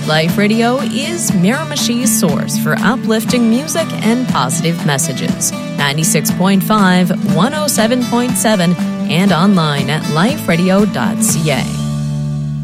Life Radio is Miramichi's source for uplifting music and positive messages. 96.5, 107.7, and online at liferadio.ca.